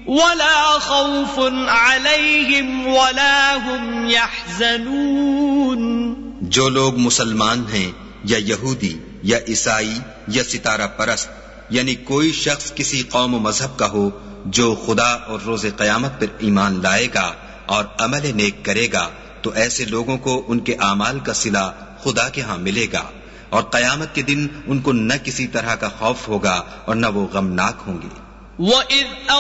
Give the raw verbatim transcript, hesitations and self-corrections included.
वला खौफुन अलैहिम वला हुम यहज़नून। जो लोग मुसलमान हैं या यहूदी या ईसाई या सितारा परस्त, यानी कोई शख्स किसी कौम व मजहब का हो, जो खुदा और रोज़े क़यामत पर ईमान लाएगा और अमल नेक करेगा, तो ऐसे लोगों को उनके आमाल का सिला खुदा के यहाँ मिलेगा और क़यामत के दिन उनको न किसी तरह का खौफ होगा और न वो गमनाक होंगे।